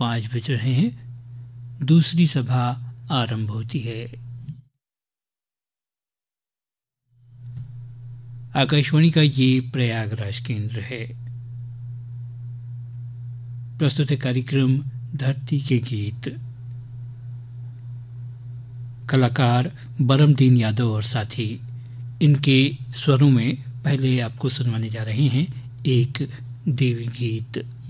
5 बज रहे हैं। दूसरी सभा आरंभ होती है। आकाशवाणी का ये प्रयागराज केंद्र है। प्रस्तुत है कार्यक्रम धरती के गीत। कलाकार बरमदीन यादव और साथी, इनके स्वरों में पहले आपको सुनवाने जा रहे हैं एक देवी गीत।